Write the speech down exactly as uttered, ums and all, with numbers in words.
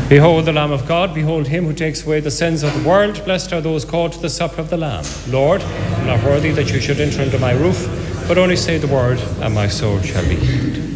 Behold the Lamb of God, behold him who takes away the sins of the world. Blessed are those called to the supper of the Lamb. Lord, I am not worthy that you should enter into my roof, but only say the word, and my soul shall be healed.